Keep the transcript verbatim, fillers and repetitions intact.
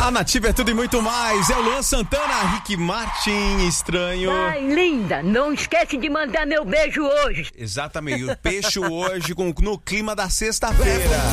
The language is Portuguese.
A Nativa é tudo e muito mais. É o Luan Santana, Rick Martin, Estranho. Ai, linda, não esquece de mandar meu beijo hoje. Exatamente, o peixe hoje com, no clima da sexta-feira.